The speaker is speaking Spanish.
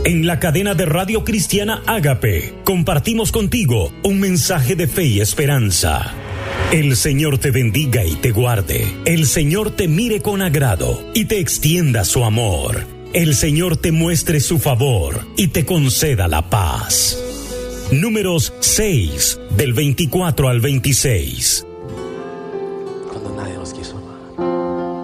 En la cadena de Radio Cristiana Ágape, compartimos contigo un mensaje de fe y esperanza. El Señor te bendiga y te guarde. El Señor te mire con agrado y te extienda su amor. El Señor te muestre su favor y te conceda la paz. Números 6, del 24 al 26. Cuando nadie nos quiso.